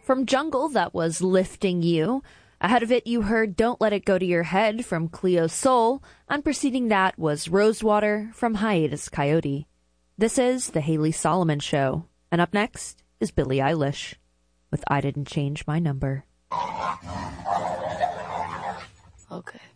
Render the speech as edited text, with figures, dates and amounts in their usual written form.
From Jungle, that was Lifting You. Ahead of it, you heard Don't Let It Go to Your Head from Cleo Sol, and preceding that was Rosewater from Hiatus Coyote. This is The Haley Solomon Show, and up next is Billie Eilish with I Didn't Change My Number. Okay.